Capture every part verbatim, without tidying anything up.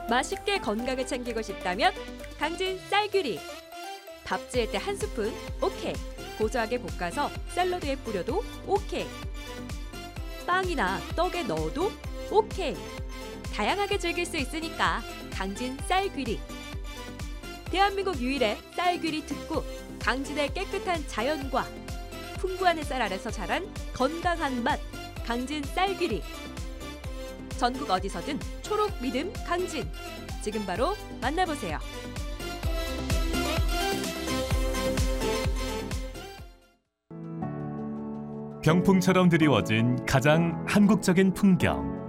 맛있게 건강을 챙기고 싶다면 강진 쌀귀리. 밥 지을 때 한 스푼 오케이. 고소하게 볶아서 샐러드에 뿌려도 오케이. 빵이나 떡에 넣어도 오케이. 다양하게 즐길 수 있으니까 강진 쌀귀리. 대한민국 유일의 쌀귀리 특구, 강진의 깨끗한 자연과 풍부한 햇살 아래서 자란 건강한 맛, 강진 쌀귀리. 전국 어디서든 초록 믿음 강진. 지금 바로 만나보세요. 병풍처럼 드리워진 가장 한국적인 풍경.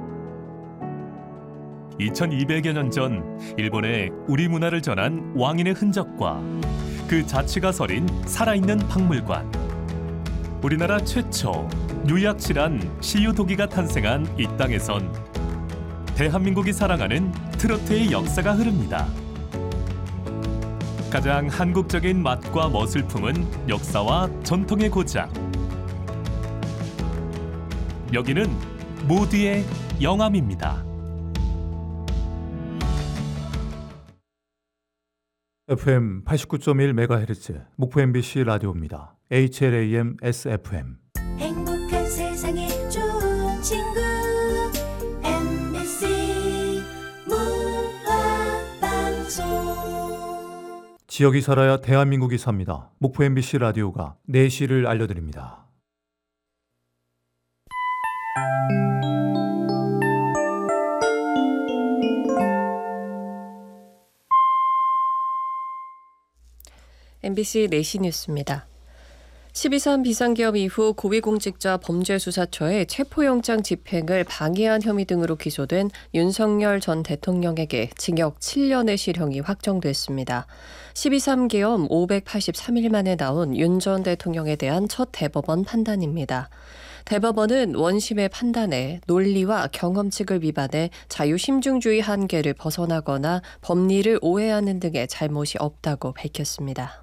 이천이백여 년 전 일본에 우리 문화를 전한 왕인의 흔적과 그 자취가 서린 살아있는 박물관. 우리나라 최초 유약실한 시유도기가 탄생한 이 땅에선 대한민국이 사랑하는 트로트의 역사가 흐릅니다. 가장 한국적인 맛과 멋을 품은 역사와 전통의 고장. 여기는 모두의 영암입니다. 에프엠 팔십구 점 일 메가헤르츠 목포 엠비씨 라디오입니다. 에이치엘에이엠 에스에프엠. 행복한 세상에 좋은 친구 엠비씨 문화방송. 지역이 살아야 대한민국이 삽니다. 목포 엠비씨 라디오가 내시를 알려드립니다. 엠비씨 내시 뉴스입니다. 십이삼 비상계엄 이후 고위공직자 범죄수사처의 체포영장 집행을 방해한 혐의 등으로 기소된 윤석열 전 대통령에게 징역 칠 년의 실형이 확정됐습니다. 십이삼 계엄 오백팔십삼 일 만에 나온 윤 전 대통령에 대한 첫 대법원 판단입니다. 대법원은 원심의 판단에 논리와 경험칙을 위반해 자유심증주의 한계를 벗어나거나 법리를 오해하는 등의 잘못이 없다고 밝혔습니다.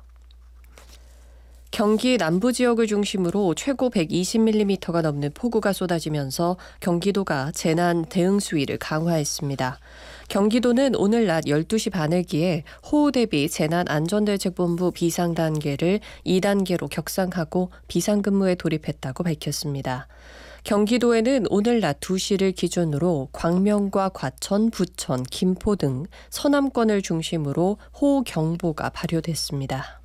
경기 남부 지역을 중심으로 최고 백이십 밀리미터가 넘는 폭우가 쏟아지면서 경기도가 재난 대응 수위를 강화했습니다. 경기도는 오늘 낮 열두 시 반을 기해 호우 대비 재난안전대책본부 비상단계를 이 단계로 격상하고 비상근무에 돌입했다고 밝혔습니다. 경기도에는 오늘 낮 두 시를 기준으로 광명과 과천, 부천, 김포 등 서남권을 중심으로 호우경보가 발효됐습니다.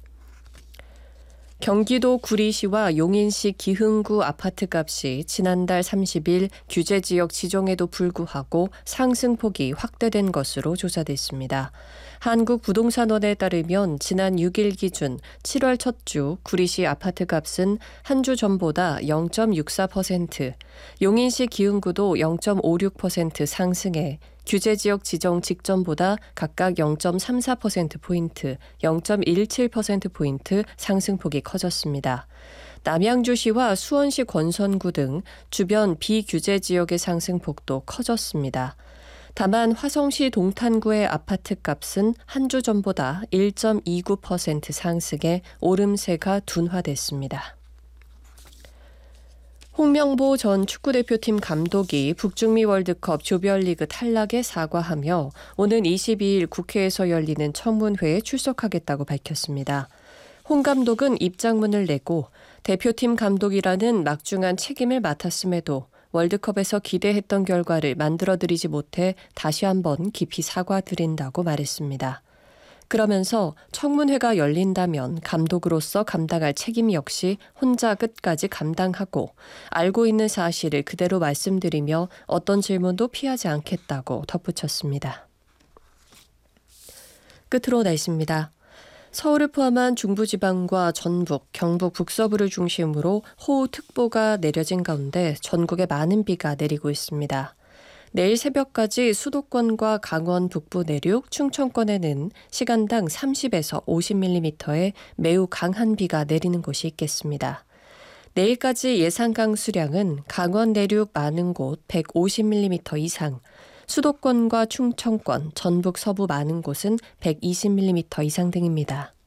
경기도 구리시와 용인시 기흥구 아파트값이 지난달 삼십 일 규제지역 지정에도 불구하고 상승폭이 확대된 것으로 조사됐습니다. 한국부동산원에 따르면 지난 육 일 기준 칠월 첫 주 구리시 아파트값은 한 주 전보다 영 점 육사 퍼센트, 용인시 기흥구도 영 점 오육 퍼센트 상승해 규제지역 지정 직전보다 각각 영 점 삼사 퍼센트포인트, 영 점 일칠 퍼센트포인트 상승폭이 커졌습니다. 남양주시와 수원시 권선구 등 주변 비규제 지역의 상승폭도 커졌습니다. 다만 화성시 동탄구의 아파트값은 한 주 전보다 일 점 이구 퍼센트 상승해 오름세가 둔화됐습니다. 홍명보 전 축구대표팀 감독이 북중미 월드컵 조별리그 탈락에 사과하며 오는 이십이 일 국회에서 열리는 청문회에 출석하겠다고 밝혔습니다. 홍 감독은 입장문을 내고 대표팀 감독이라는 막중한 책임을 맡았음에도 월드컵에서 기대했던 결과를 만들어드리지 못해 다시 한번 깊이 사과드린다고 말했습니다. 그러면서 청문회가 열린다면 감독으로서 감당할 책임 역시 혼자 끝까지 감당하고 알고 있는 사실을 그대로 말씀드리며 어떤 질문도 피하지 않겠다고 덧붙였습니다. 끝으로 날씨입니다. 서울을 포함한 중부지방과 전북, 경북 북서부를 중심으로 호우특보가 내려진 가운데 전국에 많은 비가 내리고 있습니다. 내일 새벽까지 수도권과 강원 북부 내륙, 충청권에는 시간당 삼십에서 오십 밀리미터의 매우 강한 비가 내리는 곳이 있겠습니다. 내일까지 예상 강수량은 강원 내륙 많은 곳 백오십 밀리미터 이상, 수도권과 충청권, 전북 서부 많은 곳은 백이십 밀리미터 이상 등입니다.